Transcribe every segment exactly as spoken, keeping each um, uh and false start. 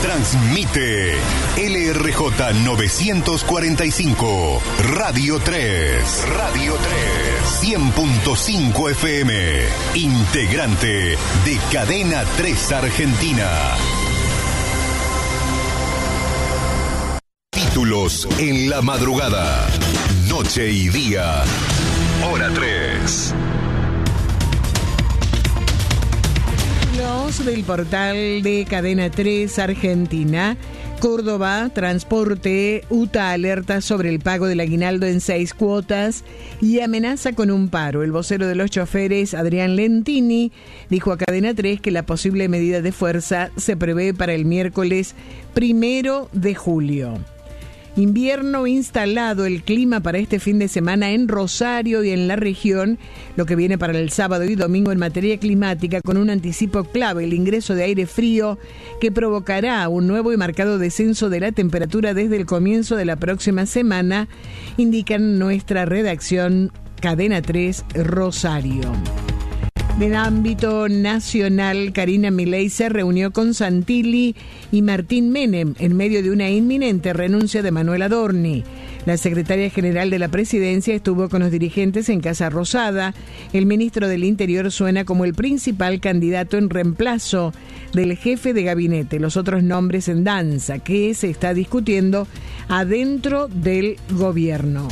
Transmite L R J novecientos cuarenta y cinco, Radio tres. Radio tres. cien punto cinco F M. Integrante de Cadena tres Argentina. Títulos en la madrugada. Noche y día. Hora tres. Del portal de Cadena tres Argentina. Córdoba Transporte, U T A alerta sobre el pago del aguinaldo en seis cuotas y amenaza con un paro. El vocero de los choferes, Adrián Lentini, dijo a Cadena tres que la posible medida de fuerza se prevé para el miércoles primero de julio. Invierno instalado, el clima para este fin de semana en Rosario y en la región, lo que viene para el sábado y domingo en materia climática con un anticipo clave, el ingreso de aire frío que provocará un nuevo y marcado descenso de la temperatura desde el comienzo de la próxima semana, indican nuestra redacción Cadena tres Rosario. En ámbito nacional, Karina Milei se reunió con Santilli y Martín Menem en medio de una inminente renuncia de Manuel Adorni. La secretaria general de la presidencia estuvo con los dirigentes en Casa Rosada. El ministro del Interior suena como el principal candidato en reemplazo del jefe de gabinete. Los otros nombres en danza que se está discutiendo adentro del gobierno.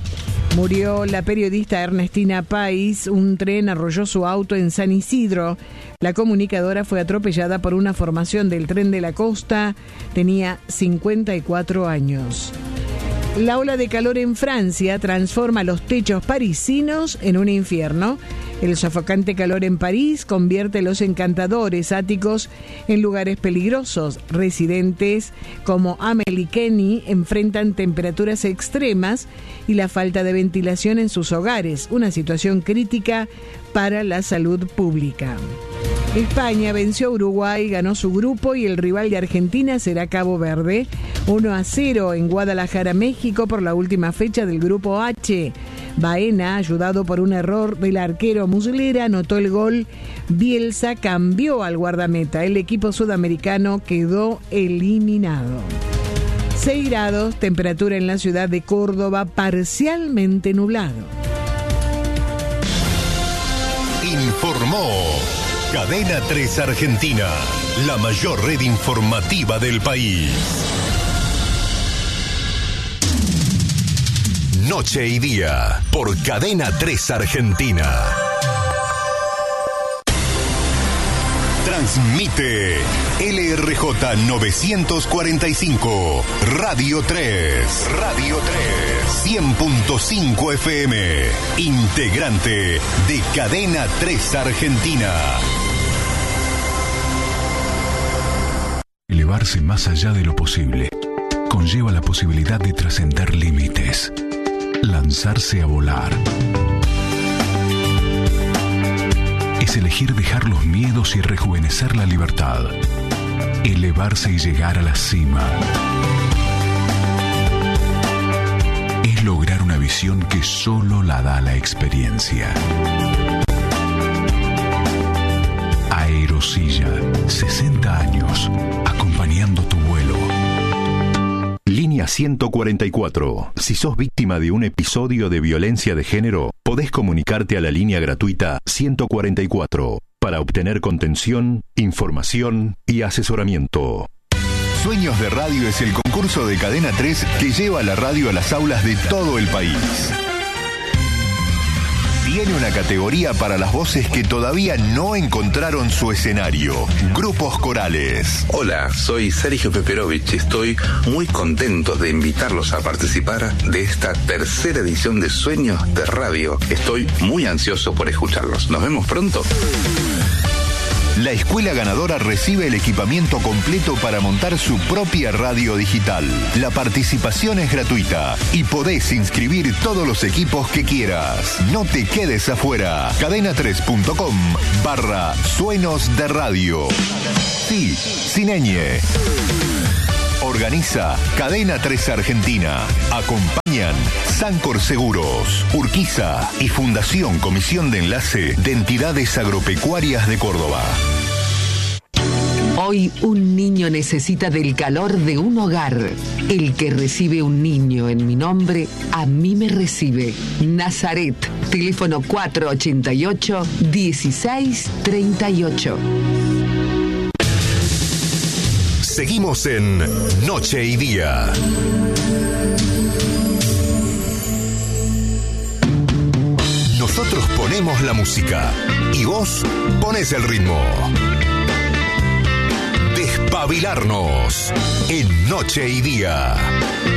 Murió la periodista Ernestina Pais. Un tren arrolló su auto en San Isidro. La comunicadora fue atropellada por una formación del Tren de la Costa. Tenía cincuenta y cuatro años. La ola de calor en Francia transforma los techos parisinos en un infierno. El sofocante calor en París convierte los encantadores áticos en lugares peligrosos. Residentes como Amélie Kenny enfrentan temperaturas extremas y la falta de ventilación en sus hogares, una situación crítica para la salud pública. España venció a Uruguay, ganó su grupo y el rival de Argentina será Cabo Verde. uno a cero en Guadalajara, México, por la última fecha del grupo H. Baena, ayudado por un error del arquero Muslera, anotó el gol. Bielsa cambió al guardameta. El equipo sudamericano quedó eliminado. seis grados, temperatura en la ciudad de Córdoba, parcialmente nublado. Informó Cadena tres Argentina, la mayor red informativa del país. Noche y día, por Cadena tres Argentina. Transmite L R J novecientos cuarenta y cinco, Radio tres. Radio tres. cien punto cinco F M. Integrante de Cadena tres Argentina. Elevarse más allá de lo posible conlleva la posibilidad de trascender límites. Lanzarse a volar es elegir dejar los miedos y rejuvenecer la libertad. Elevarse y llegar a la cima es lograr una visión que solo la da la experiencia. Aerosilla, sesenta años, acompañando tu vuelo. Línea ciento cuarenta y cuatro. Si sos víctima de un episodio de violencia de género, podés comunicarte a la línea gratuita ciento cuarenta y cuatro para obtener contención, información y asesoramiento. Sueños de Radio es el concurso de Cadena tres que lleva la radio a las aulas de todo el país. Tiene una categoría para las voces que todavía no encontraron su escenario. Grupos corales. Hola, soy Sergio Peperovich. Estoy muy contento de invitarlos a participar de esta tercera edición de Sueños de Radio. Estoy muy ansioso por escucharlos. Nos vemos pronto. La escuela ganadora recibe el equipamiento completo para montar su propia radio digital. La participación es gratuita y podés inscribir todos los equipos que quieras. No te quedes afuera. cadena tres punto com barra Sueños de Radio. Sí, sin ñ. Organiza Cadena tres Argentina. Acompañan Sancor Seguros, Urquiza y Fundación Comisión de Enlace de Entidades Agropecuarias de Córdoba. Hoy un niño necesita del calor de un hogar. El que recibe un niño en mi nombre, a mí me recibe. Nazaret, teléfono cuatro ochenta y ocho, dieciséis treinta y ocho. Seguimos en Noche y Día. Nosotros ponemos la música y vos pones el ritmo. Despabilarnos en Noche y Día.